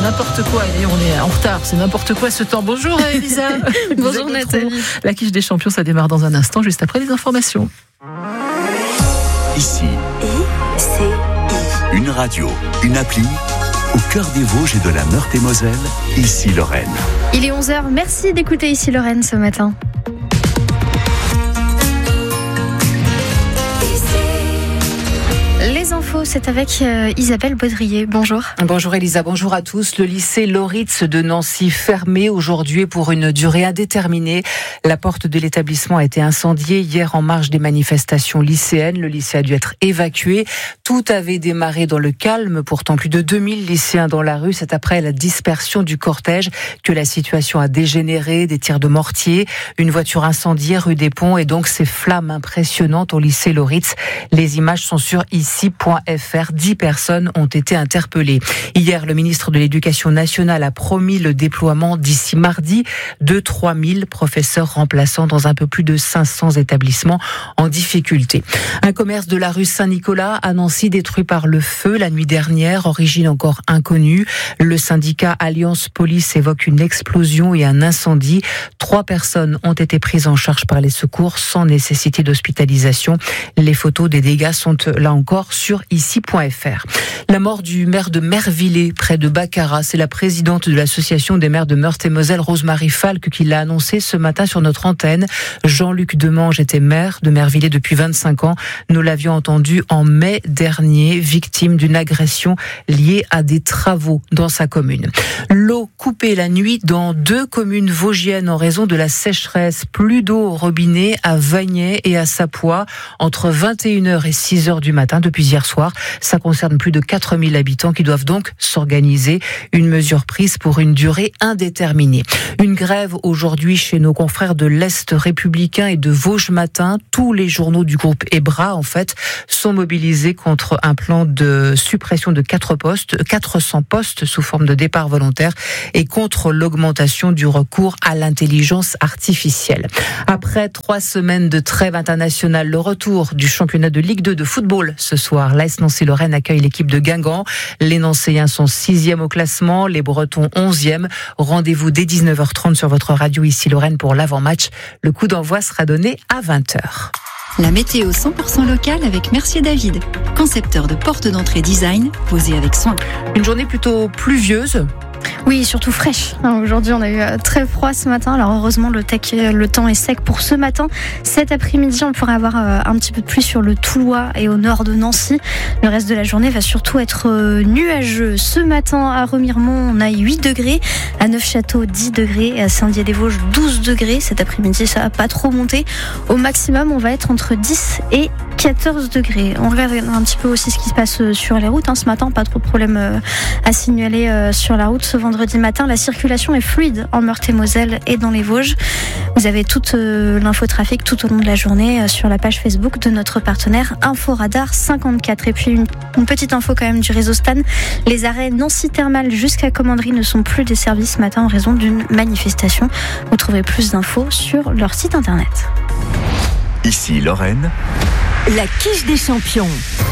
n'importe quoi. Et on est en retard, c'est n'importe quoi ce temps. Bonjour Elisa. Bonjour Nathalie. La quiche des champions, ça démarre dans un instant, juste après les informations. Ici, ICI. une radio, une appli, au cœur des Vosges et de la Meurthe-et-Moselle, ici Lorraine. Il est 11h, merci d'écouter Ici Lorraine ce matin. Les infos, c'est avec Isabelle Baudrier. Bonjour. Bonjour Elisa, bonjour à tous. Le lycée Loritz de Nancy fermé aujourd'hui pour une durée indéterminée. La porte de l'établissement a été incendiée hier en marge des manifestations lycéennes. Le lycée a dû être évacué. Tout avait démarré dans le calme. Pourtant, plus de 2000 lycéens dans la rue. C'est après la dispersion du cortège que la situation a dégénéré. Des tirs de mortier, une voiture incendiée rue des Ponts et donc ces flammes impressionnantes au lycée Loritz. Les images sont sur ici.fr. 10 personnes ont été interpellées. Hier, le ministre de l'Éducation nationale a promis le déploiement d'ici mardi de 3000 professeurs remplaçants dans un peu plus de 500 établissements en difficulté. Un commerce de la rue Saint-Nicolas à Nancy détruit par le feu la nuit dernière, origine encore inconnue. Le syndicat Alliance Police évoque une explosion et un incendie. 3 personnes ont été prises en charge par les secours sans nécessité d'hospitalisation. Les photos des dégâts sont là encore sur ici.fr. La mort du maire de Mervillers, près de Baccarat, c'est la présidente de l'association des maires de Meurthe-et-Moselle, Rose-Marie Falque, qui l'a annoncé ce matin sur notre antenne. Jean-Luc Demange était maire de Mervillers depuis 25 ans. Nous l'avions entendu en mai dernier, victime d'une agression liée à des travaux dans sa commune. L'eau coupée la nuit dans 2 communes vosgiennes en raison de la sécheresse. Plus d'eau au robinet à Vagney et à Sapois entre 21h et 6h du matin depuis hier soir. Ça concerne plus de 4000 habitants qui doivent donc s'organiser. Une mesure prise pour une durée indéterminée. Une grève aujourd'hui chez nos confrères de l'Est républicain et de Vosges Matin. Tous les journaux du groupe EBRA, en fait, sont mobilisés contre un plan de suppression de 400 postes sous forme de départ volontaire et contre l'augmentation du recours à l'intelligence artificielle. Après 3 semaines de trêve internationale, le retour du championnat de Ligue 2 de football ce soir. L'AS Nancy-Lorraine accueille l'équipe de Guingamp. Les Nancéens sont 6e au classement, les Bretons 11e. Rendez-vous dès 19h30 sur votre radio ici Lorraine pour l'avant-match. Le coup d'envoi sera donné à 20h. La météo 100% locale avec Mercier David, concepteur de portes d'entrée design posées avec soin. Une journée plutôt pluvieuse. Oui, surtout fraîche. Aujourd'hui, on a eu très froid ce matin. Alors heureusement, le temps est sec pour ce matin. Cet après-midi, on pourrait avoir un petit peu de pluie sur le Toulois et au nord de Nancy. Le reste de la journée va surtout être nuageux. Ce matin, à Remiremont, on a 8 degrés. À Neufchâteau, 10 degrés. Et à Saint-Dié-des-Vosges, 12 degrés. Cet après-midi, ça va pas trop monter. Au maximum, on va être entre 10 et 14 degrés. On regarde un petit peu aussi ce qui se passe sur les routes. Ce matin, pas trop de problèmes à signaler sur la route. Ce vendredi matin, la circulation est fluide en Meurthe-et-Moselle et dans les Vosges. Vous avez toute l'infotrafic tout au long de la journée sur la page Facebook de notre partenaire Inforadar 54. Et puis une petite info quand même du réseau Stan. Les arrêts Nancy Thermal jusqu'à Commanderie ne sont plus desservis ce matin en raison d'une manifestation. Vous trouverez plus d'infos sur leur site internet. Ici Lorraine. La quiche des champions.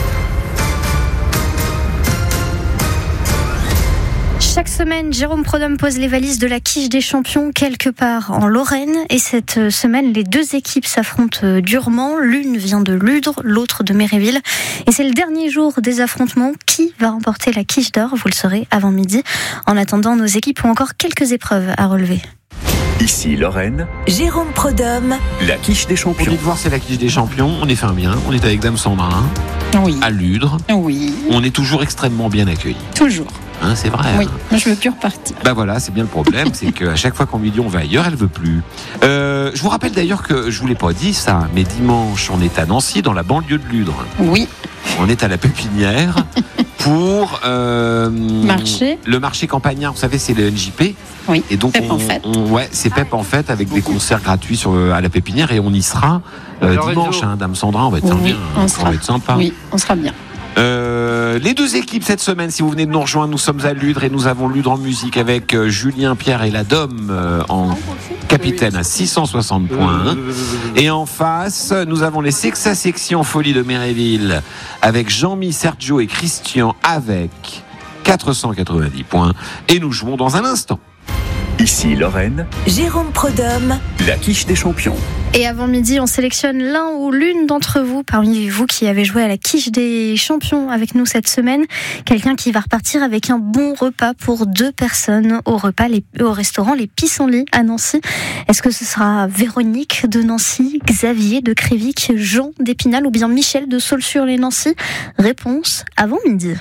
Chaque semaine, Jérôme Prodhomme pose les valises de la quiche des champions quelque part en Lorraine. Et cette semaine, les 2 équipes s'affrontent durement. L'une vient de Ludre, l'autre de Méréville. Et c'est le dernier jour des affrontements. Qui va remporter la quiche d'or ? Vous le saurez avant midi. En attendant, nos équipes ont encore quelques épreuves à relever. Ici Lorraine. Jérôme Prodhomme. La quiche des Pour champions. de voir, c'est la quiche des champions. On est fin bien. On est avec Dame Sandrin, Oui, à Ludre. oui, On est toujours extrêmement bien accueillis. toujours. C'est vrai. Oui, moi je veux plus repartir. Bah voilà, c'est bien le problème, c'est qu'à chaque fois qu'on lui dit on va ailleurs, elle veut plus. Je vous rappelle d'ailleurs que je vous l'ai pas dit ça, mais dimanche on est à Nancy, dans la banlieue de Ludre. Oui, On est à la Pépinière pour Marché. le marché campagnard. Vous savez, c'est le NJP. oui. Et donc Pep en fête. c'est Pep en fête avec des concerts gratuits à la Pépinière et on y sera dimanche. Dame Sandra, on va être Oui, bien, on ça va être sympa. Oui, on sera bien. Les 2 équipes cette semaine, si vous venez de nous rejoindre, nous sommes à Ludre et nous avons Ludre en musique avec Julien Pierre et la Dom en capitaine à 660 points. Et en face, nous avons les Sexa Section Folie de Méréville avec Jean-Mi, Sergio et Christian avec 490 points. Et nous jouons dans un instant. Ici Lorraine, Jérôme Prodhomme, la quiche des champions. Et avant midi, on sélectionne l'un ou l'une d'entre vous, parmi vous qui avez joué à la quiche des champions avec nous cette semaine. Quelqu'un qui va repartir avec un bon repas pour 2 personnes au restaurant Les Pissenlits à Nancy. Est-ce que ce sera Véronique de Nancy, Xavier de Crévic, Jean d'Épinal ou bien Michel de Saulx-sur-les-Nancy? Réponse avant midi.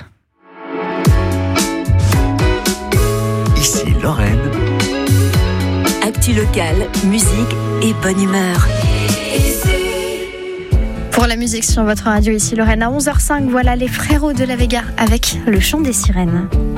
Ici Lorraine. actu locale, musique et bonne humeur. Pour la musique sur votre radio, ici Lorraine à 11h05, voilà les Frérots de la Vega avec le chant des sirènes.